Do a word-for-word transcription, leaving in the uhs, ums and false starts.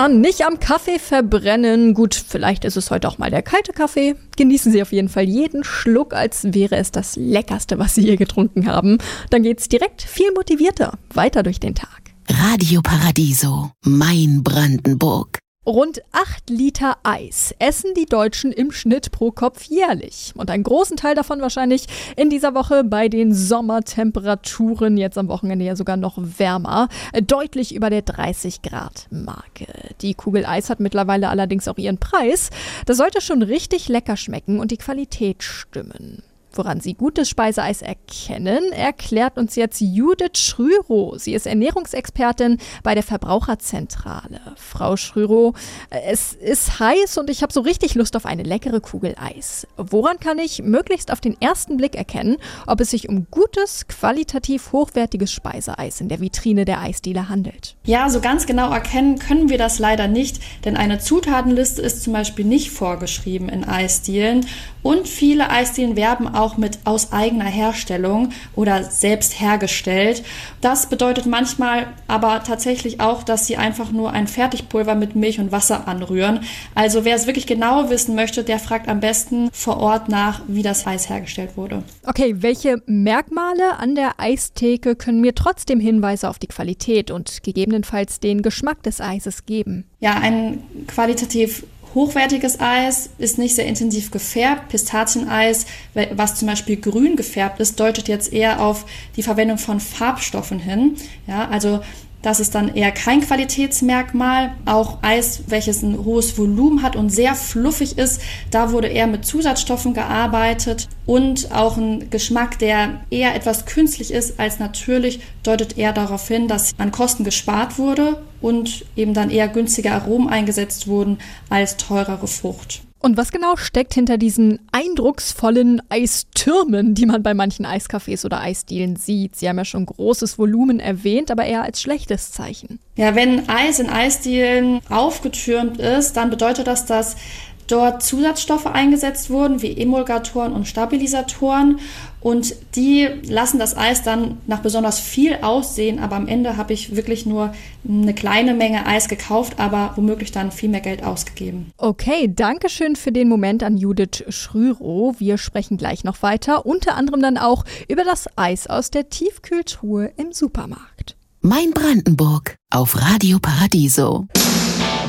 an, nicht am Kaffee verbrennen. Gut, vielleicht ist es heute auch mal der kalte Kaffee. Genießen Sie auf jeden Fall jeden Schluck, als wäre es das Leckerste, was Sie je getrunken haben. Dann geht's direkt viel motivierter weiter durch den Tag. Radio Paradiso, mein Brandenburg. Rund acht Liter Eis essen die Deutschen im Schnitt pro Kopf jährlich. Und einen großen Teil davon wahrscheinlich in dieser Woche bei den Sommertemperaturen, jetzt am Wochenende ja sogar noch wärmer, deutlich über der dreißig Grad Marke. Die Kugel Eis hat mittlerweile allerdings auch ihren Preis. Das sollte schon richtig lecker schmecken und die Qualität stimmen. Woran Sie gutes Speiseeis erkennen, erklärt uns jetzt Judith Schrürow. Sie ist Ernährungsexpertin bei der Verbraucherzentrale. Frau Schrürow, es ist heiß und ich habe so richtig Lust auf eine leckere Kugel Eis. Woran kann ich möglichst auf den ersten Blick erkennen, ob es sich um gutes, qualitativ hochwertiges Speiseeis in der Vitrine der Eisdiele handelt? Ja, so ganz genau erkennen können wir das leider nicht, denn eine Zutatenliste ist zum Beispiel nicht vorgeschrieben in Eisdielen und viele Eisdielen werben auch auch mit aus eigener Herstellung oder selbst hergestellt. Das bedeutet manchmal aber tatsächlich auch, dass sie einfach nur ein Fertigpulver mit Milch und Wasser anrühren. Also wer es wirklich genau wissen möchte, der fragt am besten vor Ort nach, wie das Eis hergestellt wurde. Okay, welche Merkmale an der Eistheke können mir trotzdem Hinweise auf die Qualität und gegebenenfalls den Geschmack des Eises geben? Ja, ein qualitativ hochwertiges Eis ist nicht sehr intensiv gefärbt. Pistazieneis, was zum Beispiel grün gefärbt ist, deutet jetzt eher auf die Verwendung von Farbstoffen hin. Ja, also das ist dann eher kein Qualitätsmerkmal. Auch Eis, welches ein hohes Volumen hat und sehr fluffig ist, da wurde eher mit Zusatzstoffen gearbeitet. Und auch ein Geschmack, der eher etwas künstlich ist als natürlich, deutet eher darauf hin, dass an Kosten gespart wurde und eben dann eher günstige Aromen eingesetzt wurden als teurere Frucht. Und was genau steckt hinter diesen eindrucksvollen Eistürmen, die man bei manchen Eiscafés oder Eisdielen sieht? Sie haben ja schon großes Volumen erwähnt, aber eher als schlechtes Zeichen. Ja, wenn Eis in Eisdielen aufgetürmt ist, dann bedeutet das, dass dort Zusatzstoffe eingesetzt wurden, wie Emulgatoren und Stabilisatoren. Und die lassen das Eis dann nach besonders viel aussehen. Aber am Ende habe ich wirklich nur eine kleine Menge Eis gekauft, aber womöglich dann viel mehr Geld ausgegeben. Okay, danke schön für den Moment an Judith Schrürow. Wir sprechen gleich noch weiter, unter anderem dann auch über das Eis aus der Tiefkühltruhe im Supermarkt. Mein Brandenburg auf Radio Paradiso.